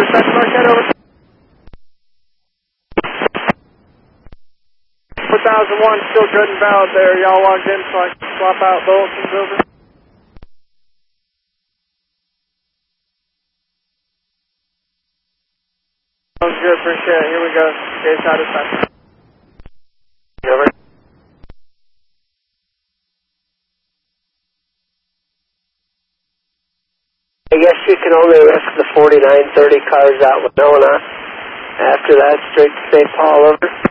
dispatch, Marquette, over. 4001, still good and valid there. Y'all logged in so I can swap out bulletins over. Sounds good, appreciate it. Here we go. Gauge out dispatch. Over. I guess you can only risk the 4930 cars out with Winona. After that, straight to St. Paul, over.